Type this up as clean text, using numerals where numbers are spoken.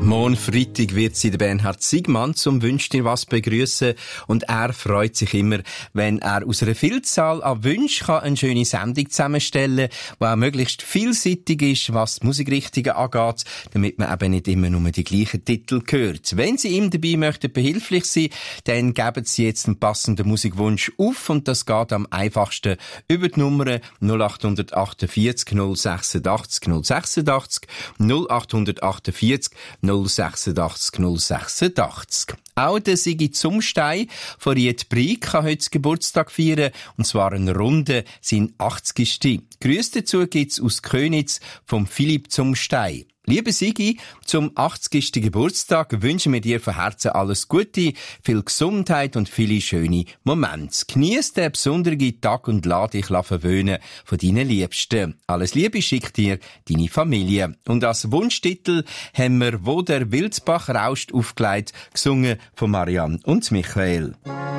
Morgen Freitag wird sie der Bernhard Siegmann zum «Wünsch dir was» begrüßen und er freut sich immer, wenn er aus einer Vielzahl an Wünschen eine schöne Sendung zusammenstellen kann, die auch möglichst vielseitig ist, was die Musikrichtungen angeht, damit man eben nicht immer nur die gleichen Titel hört. Wenn Sie ihm dabei möchten behilflich sein, dann geben Sie jetzt einen passenden Musikwunsch auf und das geht am einfachsten über die Nummer 0848 086 086 0848 086 086. Auch der Sigi Zumstein von Ried Brik kann heute Geburtstag feiern, und zwar einen runden, sein 80. Grüße dazu gibt's aus Köniz vom Philipp Zumstein. Liebe Sigi, zum 80. Geburtstag wünschen wir dir von Herzen alles Gute, viel Gesundheit und viele schöne Momente. Genieß den besonderen Tag und lass dich verwöhnen von deinen Liebsten. Alles Liebe schickt dir deine Familie. Und als Wunschtitel haben wir «Wo der Wildbach rauscht» aufgelegt, gesungen von Marianne und Michael.